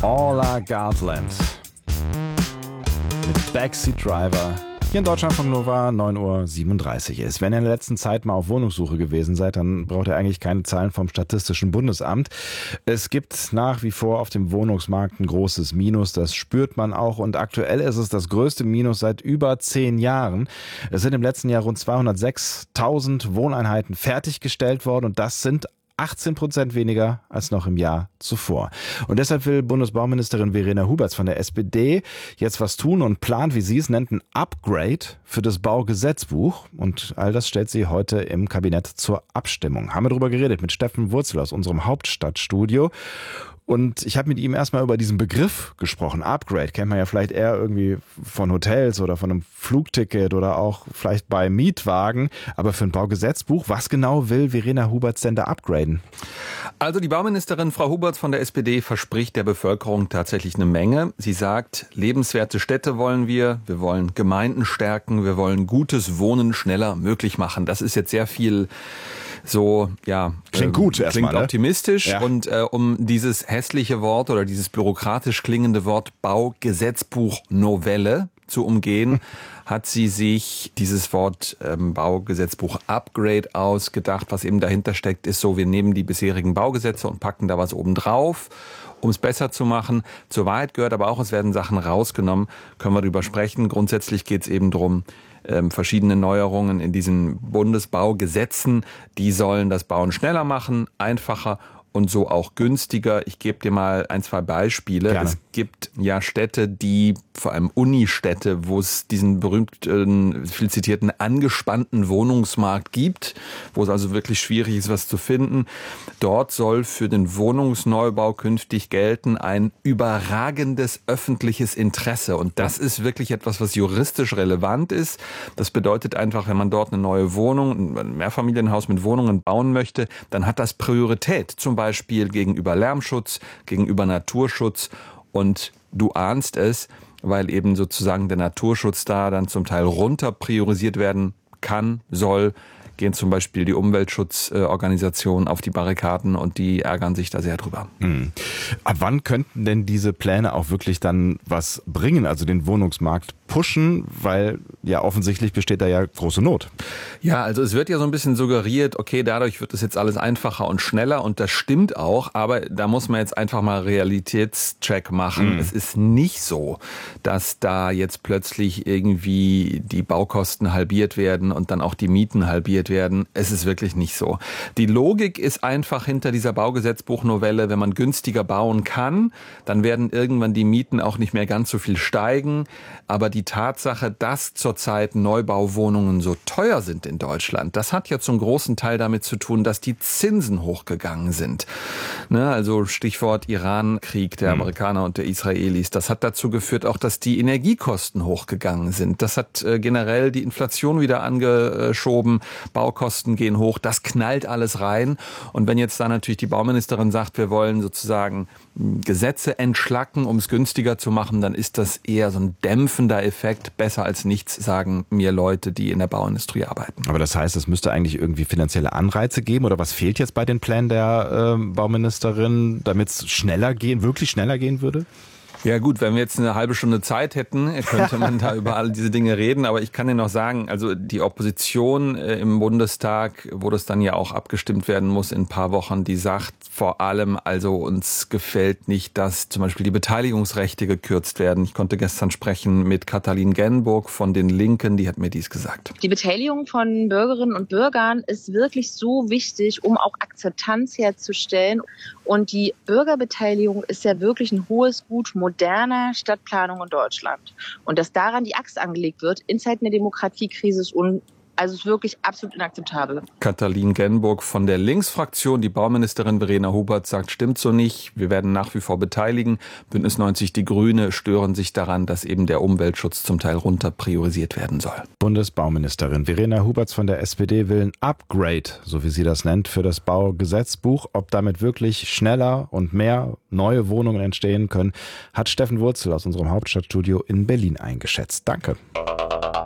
Orla Gartland mit Backseat Driver. Hier in Deutschland von Nova 9:37 Uhr ist. Wenn ihr in der letzten Zeit mal auf Wohnungssuche gewesen seid, dann braucht ihr eigentlich keine Zahlen vom Statistischen Bundesamt. Es gibt nach wie vor auf dem Wohnungsmarkt ein großes Minus, das spürt man auch. Und aktuell ist es das größte Minus seit über 10 Jahren. Es sind im letzten Jahr rund 206.000 Wohneinheiten fertiggestellt worden und das sind 18% weniger als noch im Jahr zuvor. Und deshalb will Bundesbauministerin Verena Huberts von der SPD jetzt was tun und plant, wie sie es nennt, ein Upgrade für das Baugesetzbuch. Und all das stellt sie heute im Kabinett zur Abstimmung. Haben wir darüber geredet mit Steffen Wurzel aus unserem Hauptstadtstudio. Und ich habe mit ihm erstmal über diesen Begriff gesprochen. Upgrade kennt man ja vielleicht eher irgendwie von Hotels oder von einem Flugticket oder auch vielleicht bei Mietwagen. Aber für ein Baugesetzbuch, was genau will Verena Huberts denn da upgraden? Also die Bauministerin Frau Huberts von der SPD verspricht der Bevölkerung tatsächlich eine Menge. Sie sagt, lebenswerte Städte wollen wir wollen Gemeinden stärken, wir wollen gutes Wohnen schneller möglich machen. Das ist jetzt sehr viel so, ja, klingt gut erstmal, klingt optimistisch. Ja. Und um dieses hässliche Wort oder dieses bürokratisch klingende Wort Baugesetzbuch-Novelle zu umgehen, hat sie sich dieses Wort Baugesetzbuch Upgrade ausgedacht. Was eben dahinter steckt, ist so, wir nehmen die bisherigen Baugesetze und packen da was oben drauf, um es besser zu machen. Zur Wahrheit gehört aber auch, es werden Sachen rausgenommen, können wir darüber sprechen. Grundsätzlich geht es eben darum, verschiedene Neuerungen in diesen Bundesbaugesetzen, die sollen das Bauen schneller machen, einfacher und so auch günstiger. Ich gebe dir mal 1, 2 Beispiele. Gerne. Es gibt ja Städte, die, vor allem Unistädte, wo es diesen berühmten, viel zitierten, angespannten Wohnungsmarkt gibt, wo es also wirklich schwierig ist, was zu finden. Dort soll für den Wohnungsneubau künftig gelten ein überragendes öffentliches Interesse. Und das ist wirklich etwas, was juristisch relevant ist. Das bedeutet einfach, wenn man dort eine neue Wohnung, ein Mehrfamilienhaus mit Wohnungen bauen möchte, dann hat das Priorität. Zum Beispiel gegenüber Lärmschutz, gegenüber Naturschutz. Und du ahnst es, weil eben sozusagen der Naturschutz da dann zum Teil runter priorisiert werden kann, soll, gehen zum Beispiel die Umweltschutzorganisationen auf die Barrikaden und die ärgern sich da sehr drüber. Ab wann könnten denn diese Pläne auch wirklich dann was bringen, also den Wohnungsmarkt pushen, weil ja offensichtlich besteht da ja große Not. Ja, also es wird ja so ein bisschen suggeriert, okay, dadurch wird es jetzt alles einfacher und schneller und das stimmt auch, aber da muss man jetzt einfach mal Realitätscheck machen. Es ist nicht so, dass da jetzt plötzlich irgendwie die Baukosten halbiert werden und dann auch die Mieten halbiert werden. Es ist wirklich nicht so. Die Logik ist einfach hinter dieser Baugesetzbuchnovelle, wenn man günstiger bauen kann, dann werden irgendwann die Mieten auch nicht mehr ganz so viel steigen, aber die Tatsache, dass zurzeit Neubauwohnungen so teuer sind in Deutschland, das hat ja zum großen Teil damit zu tun, dass die Zinsen hochgegangen sind. Ne, also Stichwort Iran-Krieg der Amerikaner und der Israelis. Das hat dazu geführt auch, dass die Energiekosten hochgegangen sind. Das hat generell die Inflation wieder angeschoben. Baukosten gehen hoch. Das knallt alles rein. Und wenn jetzt da natürlich die Bauministerin sagt, wir wollen sozusagen Gesetze entschlacken, um es günstiger zu machen, dann ist das eher so ein dämpfender Effekt. Besser als nichts, sagen mir Leute, die in der Bauindustrie arbeiten. Aber das heißt, es müsste eigentlich irgendwie finanzielle Anreize geben oder was fehlt jetzt bei den Plänen der Bauministerin, damit es wirklich schneller gehen würde? Ja gut, wenn wir jetzt eine halbe Stunde Zeit hätten, könnte man da über all diese Dinge reden. Aber ich kann dir noch sagen, also die Opposition im Bundestag, wo das dann ja auch abgestimmt werden muss in ein paar Wochen, die sagt vor allem, also uns gefällt nicht, dass zum Beispiel die Beteiligungsrechte gekürzt werden. Ich konnte gestern sprechen mit Katalin Genburg von den Linken, die hat mir dies gesagt. Die Beteiligung von Bürgerinnen und Bürgern ist wirklich so wichtig, um auch Akzeptanz herzustellen. Und die Bürgerbeteiligung ist ja wirklich ein hohes Gut moderner Stadtplanung in Deutschland. Und dass daran die Axt angelegt wird in Zeiten der Demokratiekrise ist wirklich absolut inakzeptabel. Katalin Genburg von der Linksfraktion, die Bauministerin Verena Huberts sagt, stimmt so nicht. Wir werden nach wie vor beteiligen. Bündnis 90 Die Grüne stören sich daran, dass eben der Umweltschutz zum Teil runter priorisiert werden soll. Bundesbauministerin Verena Huberts von der SPD will ein Upgrade, so wie sie das nennt, für das Baugesetzbuch. Ob damit wirklich schneller und mehr neue Wohnungen entstehen können, hat Steffen Wurzel aus unserem Hauptstadtstudio in Berlin eingeschätzt. Danke.